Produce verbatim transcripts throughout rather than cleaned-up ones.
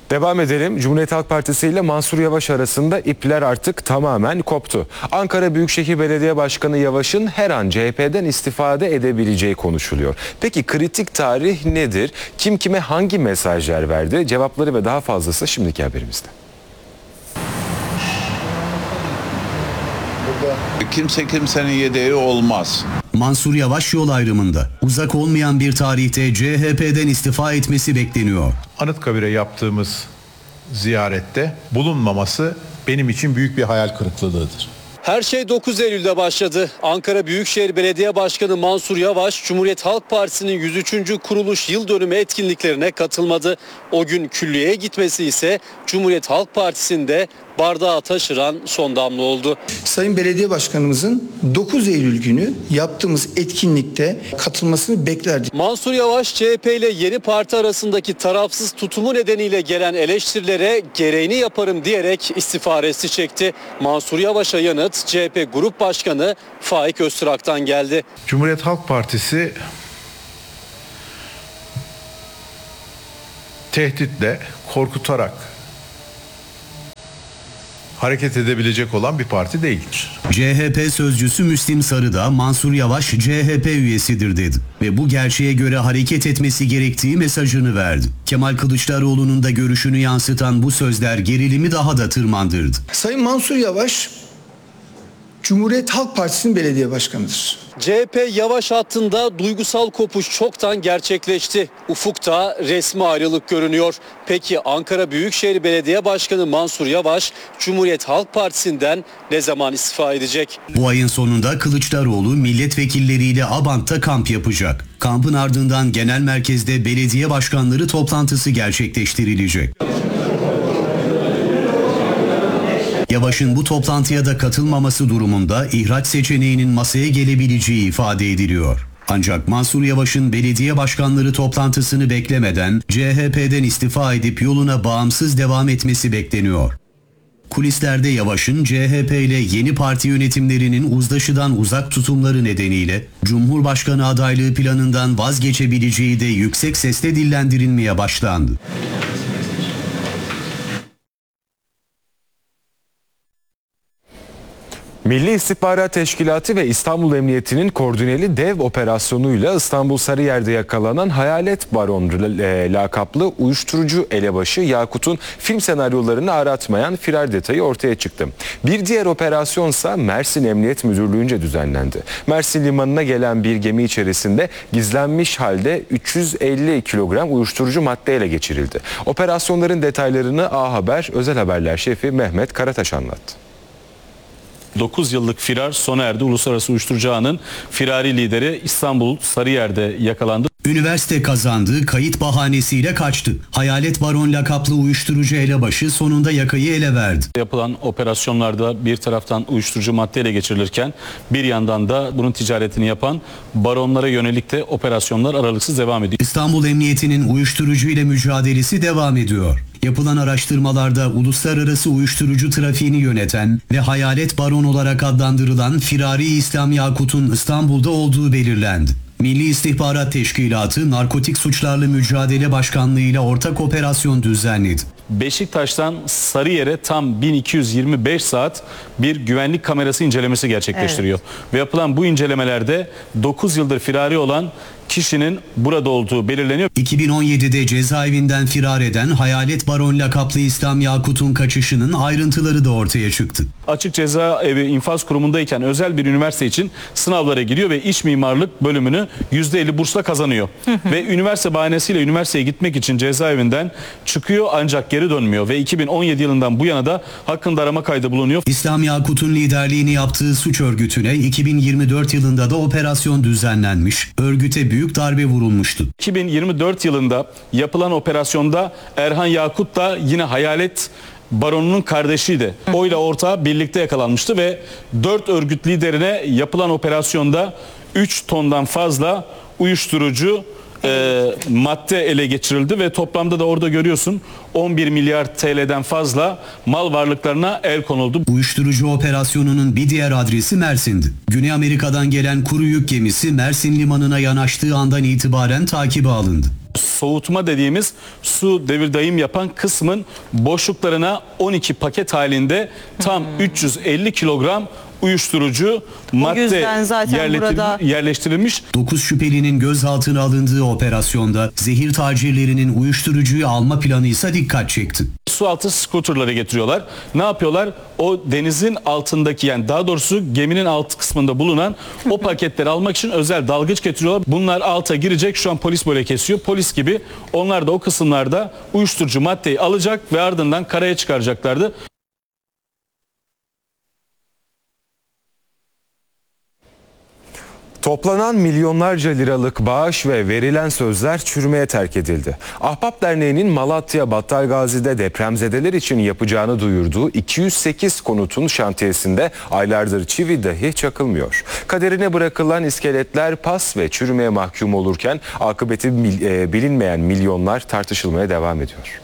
Devam edelim. Cumhuriyet Halk Partisi ile Mansur Yavaş arasında ipler artık tamamen koptu. Ankara Büyükşehir Belediye Başkanı Yavaş'ın her an C H P'den istifade edebileceği konuşuluyor. Peki kritik tarih nedir? Kim kime hangi mesajlar verdi? Cevapları ve daha fazlası şimdiki haberimizde. Kimse kimsenin yedeği olmaz. Mansur Yavaş yol ayrımında. Uzak olmayan bir tarihte C H P'den istifa etmesi bekleniyor. Anıtkabir'e yaptığımız ziyarette bulunmaması benim için büyük bir hayal kırıklığıdır. Her şey dokuz Eylül'de başladı. Ankara Büyükşehir Belediye Başkanı Mansur Yavaş, Cumhuriyet Halk Partisi'nin yüz üçüncü kuruluş yıl dönümü etkinliklerine katılmadı. O gün külliyeye gitmesi ise Cumhuriyet Halk Partisi'nde bardağı taşıran son damla oldu. Sayın Belediye Başkanımızın dokuz Eylül günü yaptığımız etkinlikte katılmasını beklerdik. Mansur Yavaş, C H P ile yeni parti arasındaki tarafsız tutumu nedeniyle gelen eleştirilere gereğini yaparım diyerek istifa resti çekti. Mansur Yavaş'a yanıt C H P Grup Başkanı Faik Öztürk'ten geldi. Cumhuriyet Halk Partisi tehditle, korkutarak hareket edebilecek olan bir parti değildir. C H P sözcüsü Müslim Sarı da Mansur Yavaş C H P üyesidir dedi ve bu gerçeğe göre hareket etmesi gerektiği mesajını verdi. Kemal Kılıçdaroğlu'nun da görüşünü yansıtan bu sözler gerilimi daha da tırmandırdı. Sayın Mansur Yavaş Cumhuriyet Halk Partisi'nin belediye başkanıdır. C H P Yavaş hattında duygusal kopuş çoktan gerçekleşti. Ufukta resmi ayrılık görünüyor. Peki Ankara Büyükşehir Belediye Başkanı Mansur Yavaş Cumhuriyet Halk Partisi'nden ne zaman istifa edecek? Bu ayın sonunda Kılıçdaroğlu milletvekilleriyle Abant'ta kamp yapacak. Kampın ardından genel merkezde belediye başkanları toplantısı gerçekleştirilecek. Yavaş'ın bu toplantıya da katılmaması durumunda ihraç seçeneğinin masaya gelebileceği ifade ediliyor. Ancak Mansur Yavaş'ın belediye başkanları toplantısını beklemeden C H P'den istifa edip yoluna bağımsız devam etmesi bekleniyor. Kulislerde Yavaş'ın C H P ile yeni parti yönetimlerinin uzlaşıdan uzak tutumları nedeniyle Cumhurbaşkanı adaylığı planından vazgeçebileceği de yüksek sesle dillendirilmeye başlandı. Milli İstihbarat Teşkilatı ve İstanbul Emniyeti'nin koordineli dev operasyonuyla İstanbul Sarıyer'de yakalanan Hayalet Baron lakaplı uyuşturucu elebaşı Yakut'un film senaryolarını aratmayan firar detayı ortaya çıktı. Bir diğer operasyonsa Mersin Emniyet Müdürlüğü'nce düzenlendi. Mersin limanına gelen bir gemi içerisinde gizlenmiş halde üç yüz elli kilogram uyuşturucu madde ele geçirildi. Operasyonların detaylarını A Haber Özel Haberler Şefi Mehmet Karataş anlattı. dokuz yıllık firar sona erdi. Uluslararası uyuşturucu ağının firari lideri İstanbul Sarıyer'de yakalandı. Üniversite kazandığı kayıt bahanesiyle kaçtı. Hayalet Baron lakaplı uyuşturucu elebaşı sonunda yakayı ele verdi. Yapılan operasyonlarda bir taraftan uyuşturucu madde ele geçirilirken bir yandan da bunun ticaretini yapan baronlara yönelik de operasyonlar aralıksız devam ediyor. İstanbul Emniyeti'nin uyuşturucu ile mücadelesi devam ediyor. Yapılan araştırmalarda uluslararası uyuşturucu trafiğini yöneten ve Hayalet Baron olarak adlandırılan firari İslam Yakut'un İstanbul'da olduğu belirlendi. Milli İstihbarat Teşkilatı Narkotik Suçlarla Mücadele Başkanlığı ile ortak operasyon düzenledi. Beşiktaş'tan Sarıyer'e tam bin iki yüz yirmi beş saat bir güvenlik kamerası incelemesi gerçekleştiriyor. Evet. Ve yapılan bu incelemelerde dokuz yıldır firari olan kişinin burada olduğu belirleniyor. iki bin on yedide cezaevinden firar eden Hayalet Baron lakaplı İslam Yakut'un kaçışının ayrıntıları da ortaya çıktı. Açık Cezaevi infaz kurumundayken özel bir üniversite için sınavlara giriyor ve iç mimarlık bölümünü yüzde elli bursla kazanıyor. Ve üniversite bahanesiyle üniversiteye gitmek için cezaevinden çıkıyor ancak geri dönmüyor ve iki bin on yedi yılından bu yana da hakkında arama kaydı bulunuyor. İslam Yakut'un liderliğini yaptığı suç örgütüne iki bin yirmi dört yılında da operasyon düzenlenmiş. Örgüte büyük darbe vurulmuştu. iki bin yirmi dört yılında yapılan operasyonda Erhan Yakut da yine Hayalet Baron'un kardeşiydi. Oyla ortağı birlikte yakalanmıştı ve dört örgüt liderine yapılan operasyonda üç tondan fazla uyuşturucu e, madde ele geçirildi ve toplamda da orada görüyorsun on bir milyar T L'den fazla mal varlıklarına el konuldu. Uyuşturucu operasyonunun bir diğer adresi Mersin'di. Güney Amerika'dan gelen kuru yük gemisi Mersin limanına yanaştığı andan itibaren takibe alındı. Soğutma dediğimiz su devir daim yapan kısmın boşluklarına on iki paket halinde tam üç yüz elli kilogram uyuşturucu madde yüzden zaten yerletir- burada- yerleştirilmiş. dokuz şüphelinin gözaltına alındığı operasyonda zehir tacirlerinin uyuşturucuyu alma planı ise dikkat çekti. Sualtı skuterları getiriyorlar. Ne yapıyorlar? O denizin altındaki, yani daha doğrusu geminin alt kısmında bulunan o paketleri almak için özel dalgıç getiriyorlar. Bunlar alta girecek. Şu an polis böyle kesiyor. Polis gibi onlar da o kısımlarda uyuşturucu maddeyi alacak ve ardından karaya çıkaracaklardı. Toplanan milyonlarca liralık bağış ve verilen sözler çürümeye terk edildi. Ahbap Derneği'nin Malatya Battalgazi'de depremzedeler için yapacağını duyurduğu iki yüz sekiz konutun şantiyesinde aylardır çivi dahi çakılmıyor. Kaderine bırakılan iskeletler pas ve çürümeye mahkum olurken akıbeti bilinmeyen milyonlar tartışılmaya devam ediyor.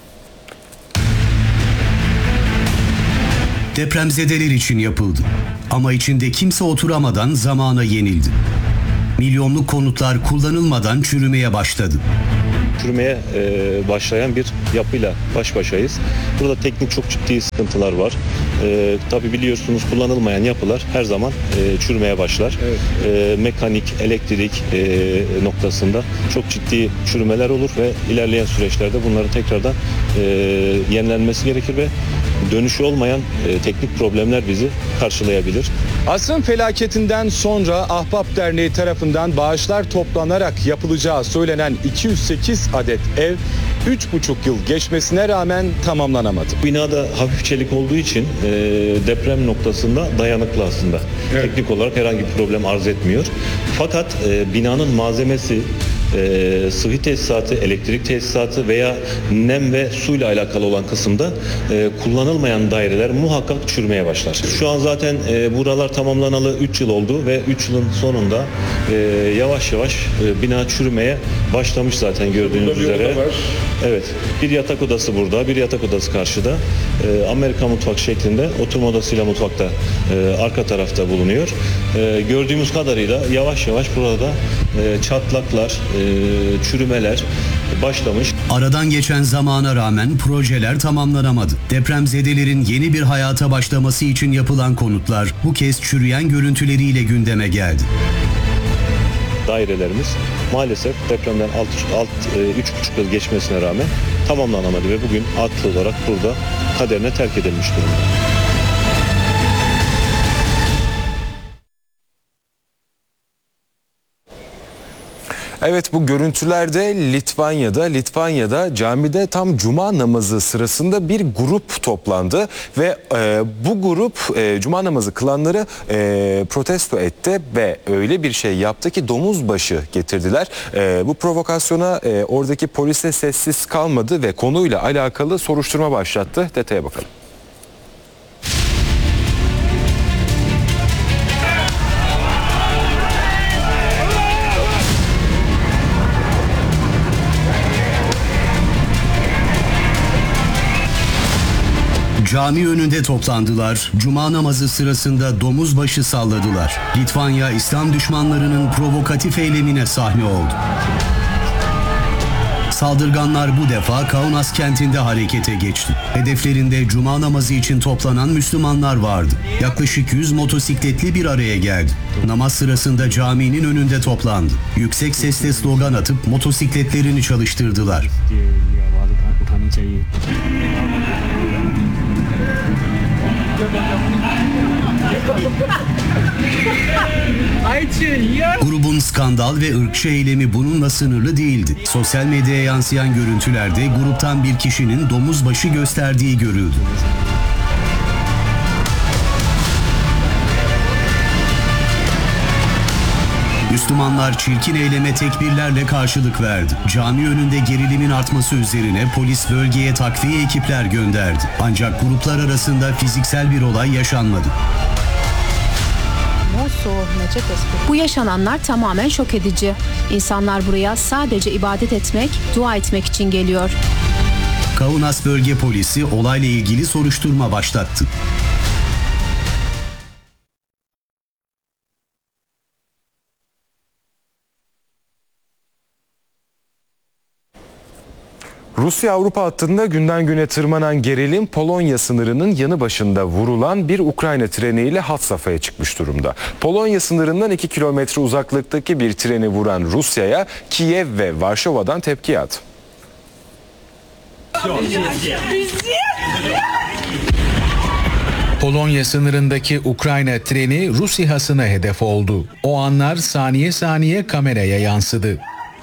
Depremzedeler için yapıldı. Ama içinde kimse oturamadan zamana yenildi. Milyonluk konutlar kullanılmadan çürümeye başladı. Çürümeye e, başlayan bir yapıyla baş başayız. Burada teknik çok ciddi sıkıntılar var. E, tabii biliyorsunuz kullanılmayan yapılar her zaman e, çürümeye başlar. Evet. E, mekanik, elektrik e, noktasında çok ciddi çürümeler olur ve ilerleyen süreçlerde bunların tekrardan e, yenilenmesi gerekir ve dönüşü olmayan e, teknik problemler bizi karşılayabilir. Asrın felaketinden sonra Ahbap Derneği tarafından bağışlar toplanarak yapılacağı söylenen iki yüz sekiz adet ev üç buçuk yıl geçmesine rağmen tamamlanamadı. Binada hafif çelik olduğu için e, deprem noktasında dayanıklı aslında. Evet. Teknik olarak herhangi bir problem arz etmiyor. Fakat e, binanın malzemesi, e, sıvı tesisatı, elektrik tesisatı veya nem ve suyla alakalı olan kısımda e, kullanılmayan daireler muhakkak çürümeye başlar. Şu an zaten e, buralar tamamlanalı üç yıl oldu ve üç yılın sonunda e, yavaş yavaş e, bina çürümeye başlamış zaten gördüğünüz üzere. Evet, bir yatak odası burada, bir yatak odası karşıda. E, Amerika mutfak şeklinde, oturma odasıyla mutfakta e, arka tarafta bulunuyor. E, gördüğümüz kadarıyla yavaş yavaş burada e, çatlaklar, e, çürümeler başlamış. Aradan geçen zamana rağmen projeler tamamlanamadı. Depremzedelerin yeni bir hayata başlaması için yapılan konutlar bu kez çürüyen görüntüleriyle gündeme geldi. Dairelerimiz maalesef depremden üç buçuk yıl geçmesine rağmen tamamlanamadı ve bugün atlı olarak burada kaderine terk edilmiş durumda. Evet, bu görüntülerde Litvanya'da, Litvanya'da camide tam cuma namazı sırasında bir grup toplandı ve e, bu grup e, cuma namazı kılanları e, protesto etti ve öyle bir şey yaptı ki domuz başı getirdiler. E, bu provokasyona e, oradaki polis de sessiz kalmadı ve konuyla alakalı soruşturma başlattı. Detaya bakalım. Cami önünde toplandılar, cuma namazı sırasında domuz başı salladılar. Litvanya, İslam düşmanlarının provokatif eylemine sahne oldu. Saldırganlar bu defa Kaunas kentinde harekete geçti. Hedeflerinde cuma namazı için toplanan Müslümanlar vardı. Yaklaşık yüz motosikletli bir araya geldi. Namaz sırasında caminin önünde toplandı. Yüksek sesle slogan atıp motosikletlerini çalıştırdılar. Grubun skandal ve ırkçı eylemi bununla sınırlı değildi. Sosyal medyaya yansıyan görüntülerde gruptan bir kişinin domuz başı gösterdiği görüldü. Müslümanlar çirkin eyleme tekbirlerle karşılık verdi. Cami önünde gerilimin artması üzerine polis bölgeye takviye ekipler gönderdi. Ancak gruplar arasında fiziksel bir olay yaşanmadı. Bu yaşananlar tamamen şok edici. İnsanlar buraya sadece ibadet etmek, dua etmek için geliyor. Kaunas Bölge Polisi olayla ilgili soruşturma başlattı. Rusya-Avrupa hattında günden güne tırmanan gerilim Polonya sınırının yanı başında vurulan bir Ukrayna treniyle had safhaya çıkmış durumda. Polonya sınırından iki kilometre uzaklıktaki bir treni vuran Rusya'ya Kiev ve Varşova'dan tepki yağdı. Polonya sınırındaki Ukrayna treni Rus İHA'sına hedef oldu. O anlar saniye saniye kameraya yansıdı.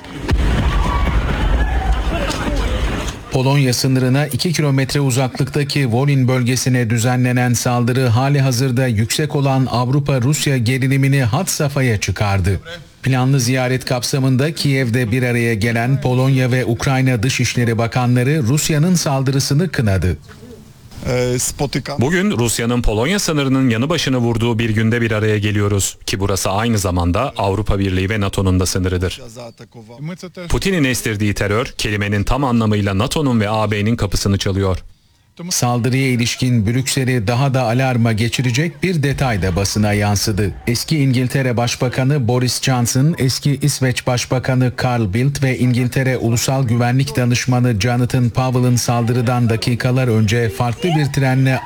Polonya sınırına iki kilometre uzaklıktaki Volyn bölgesine düzenlenen saldırı hali hazırda yüksek olan Avrupa-Rusya gerilimini had safhaya çıkardı. Planlı ziyaret kapsamında Kiev'de bir araya gelen Polonya ve Ukrayna Dışişleri Bakanları Rusya'nın saldırısını kınadı. Bugün Rusya'nın Polonya sınırının yanı başını vurduğu bir günde bir araya geliyoruz ki burası aynı zamanda Avrupa Birliği ve NATO'nun da sınırıdır. Putin'in estirdiği terör kelimenin tam anlamıyla NATO'nun ve A B'nin kapısını çalıyor. Saldırıya ilişkin Brüksel'i daha da alarma geçirecek bir detay da basına yansıdı. Eski İngiltere Başbakanı Boris Johnson, eski İsveç Başbakanı Carl Bildt ve İngiltere Ulusal Güvenlik Danışmanı Jonathan Powell'ın saldırıdan dakikalar önce farklı bir trenle